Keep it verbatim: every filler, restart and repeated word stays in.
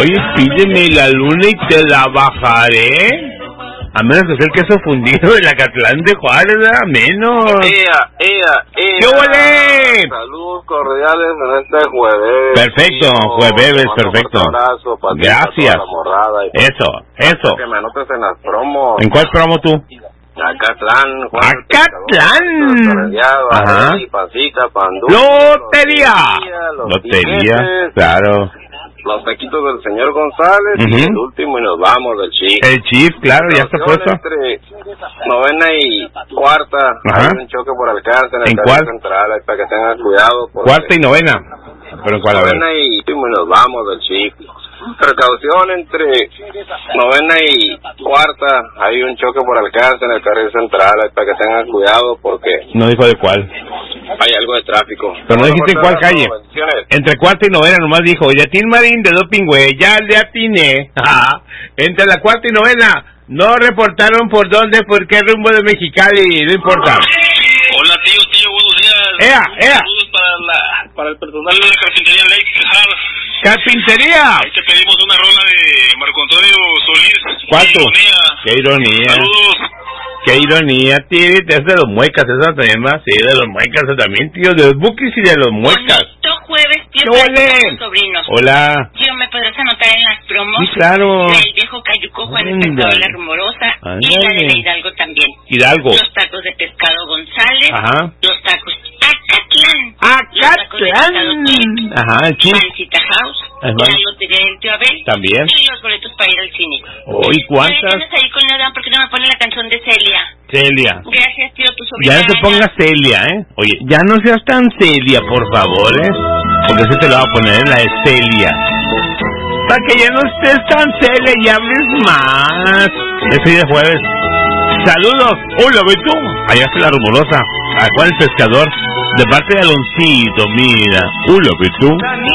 Oye, pídeme la luna y te la bajaré. A menos que sea el queso fundido de la Catlán de Juárez, a menos. ¡Ea, ea, ea! ¡Qué huele! Saludos cordiales en este jueves. Perfecto, jueves, perfecto. Un abrazo para ti, gracias. para toda la morrada y eso, eso. Que me anotes en las promos. ¿En cuál promo tú? Acatlán, Juan Acatlán. Ajá. Pasita, pandú, lotería. Lotería, lotería claro. Los taquitos del señor González uh-huh. y el último y nos vamos del Chief. El Chief, claro, ya está puesto. Entre novena y cuarta Ajá. hay un choque por alcance en el carril central, para que tengan cuidado. Cuarta y novena. Pero en cuál, novena y último y nos vamos del Chief. Precaución entre novena y cuarta hay un choque por alcance en el carril central, para que tengan cuidado porque no dijo de cuál hay algo de tráfico. Pero no dijiste en cuál calle. Entre cuarta y novena nomás dijo Yatín Marín de Doping, güey, ya le atiné. Entre la cuarta y novena no reportaron por dónde, por qué rumbo de Mexicali, no importa. Hola tío, tío, buenos días. Ea, ea. Saludos para, la, para el personal de la carpintería Lake Quejar. ¡Carpintería! Ahí te pedimos una rola de Marco Antonio Solís. ¿Cuánto? Qué ironía. Qué ironía. Saludos. Qué ironía, tío. Es de los muecas, esa también va. Sí, de los muecas también, tío. De los buquis y de los muecas. Bonito jueves, tío. ¡Hola! Sobrinos. Hola. Tío, ¿me podrás anotar en las promos? Sí, claro. El viejo Cayuco, Juan el Pescador, la Rumorosa. Andale. Y la de la Hidalgo también. Hidalgo. Los tacos de pescado González. Ajá. Los tacos Acatlán. Acatlán. Ajá, el Chief. Mancita House. Ajá. La lotería del tío Abel. También. Y los boletos para ir al cine. Uy, ¿cuántas? ¿Tienes ahí con Leodán? ¿Por qué no me pone la canción de Celia? Celia. Gracias, tío, tu sobrina. Ya no te pongas Celia, ¿eh? Oye, ya no seas tan Celia, por favor, ¿eh? Porque se te lo va a poner en la de Celia. Para que ya no estés tan Celia y hables más. Ese día jueves. Saludos. Hola, Beto. Allá está la Rumorosa. A Juan el Pescador. De parte de Aloncito, mira. Hola, Beto.